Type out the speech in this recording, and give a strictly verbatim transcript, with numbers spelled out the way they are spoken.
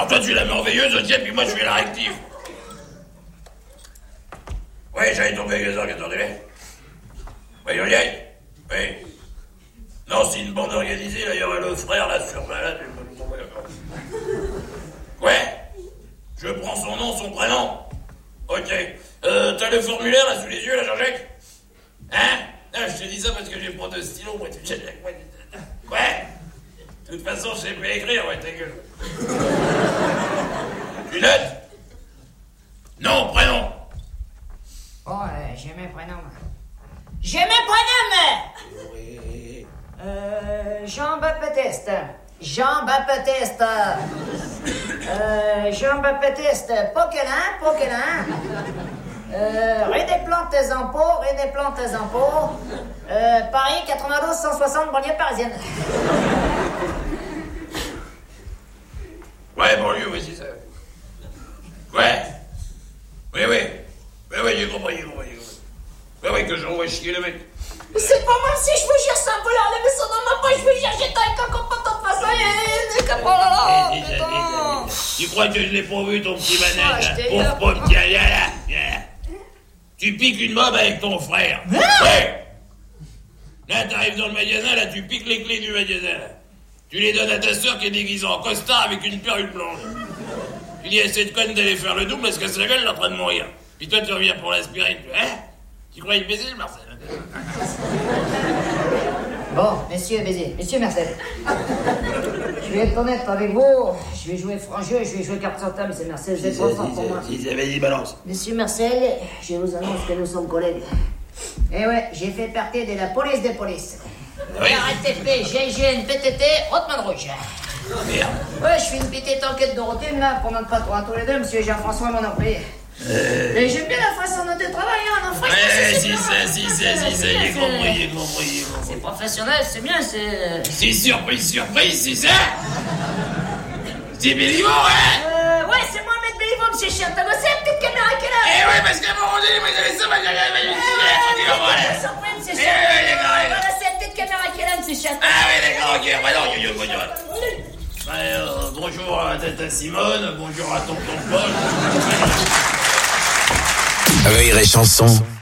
Alors toi tu es la merveilleuse, ok, puis moi je suis la réactive. Oui, j'allais tomber avec les orgues, attendez-les. Oui, Olivier. Oui. Non, c'est une bande organisée, là, il y aurait le frère, là, sur là. Ouais. Je prends son nom, son prénom. Ok. Euh, t'as le formulaire, là, sous les yeux, là, Jean-Jacques? Hein? Ah, je te dis ça parce que j'ai pas de stylo, moi, tu sais. Ouais. De toute façon, je sais pas écrire, ouais, ta gueule. Tu notes? Non, prénom. Oh, euh, j'ai mes prénoms. J'ai mes prénoms! Oui. Euh, Jean-Baptiste. Jean-Baptiste. Euh, Jean-Baptiste. Poquelin, Poquelin. Euh, rue des Plantes en Pau, rue des Plantes en Pau. Euh, Paris, quatre-vingt-douze cent soixante, banlieue parisienne. Ouais, banlieue, oui, c'est ça. Ouais. Oui, oui. Oui, oui, j'ai compris, j'ai compris, j'ai compris. Oui, oui, que j'envoie chier le mec. C'est pas moi si je vous jure, ça peut enlever ça dans ma poche, je vous jure, j'étais avec un copain de toute façon, et c'est comme oh là là, putain. Tu crois que je l'ai pas vu, ton petit Ah, manette, je là? t'ai Pauvre eu. pomme, tiens, viens là, viens là. Tu piques une mob avec ton frère. Hein? Ouais. Là, t'arrives dans le magasin, là, tu piques les clés du magasin, là. Tu les donnes à ta sœur qui est déguisée en costard avec une perruque blanche. Tu dis à cette conne d'aller faire le double parce que sa gueule est en train de mourir. Puis toi, tu reviens pour l'aspirine. Hein? Tu croyais le baiser, le Marcel? Bon, messieurs, baiser, monsieur Marcel. Je vais être honnête avec vous, je vais jouer franc jeu, je vais jouer carte sur table, c'est Marcel, vous êtes trop fort pour moi. Si, si, vas-y, balance. Monsieur Marcel, je vous annonce que nous sommes collègues. Eh ouais, j'ai fait partie de la police des polices. Oui. R T P, G I G N, P T T, Hotman Rouge. Merde. Ouais, je fais une petite enquête de routine là pour notre patron à tous les deux, monsieur Jean-François, mon employé. Euh... Et j'aime bien la façon dont tu travailles, hein, non, franchement, Ouais, c'est si, bien. ça, si, ça, si, ça, j'ai compris, j'ai compris, j'ai compris. C'est professionnel, c'est bien, c'est... C'est surprise, surprise, c'est ça? C'est Béliveau, hein? Euh, ouais, c'est Mohamed Béliveau, monsieur Chien. T'as bossé la petite caméra qui est là? Eh ouais, parce qu'à un moment donné, moi, j'avais ça, moi, j'avais la truc en voilà. Surprise, monsieur Eh Chien. ouais, d'accord, d'accord. Voilà, c'est la petite caméra qui est là, monsieur Chien. Ah oui, d'accord, ok, bah non, yo, yo, yo, yo. Euh, bonjour à Tata Simone, bonjour à Tonton Paul. Rire et chanson.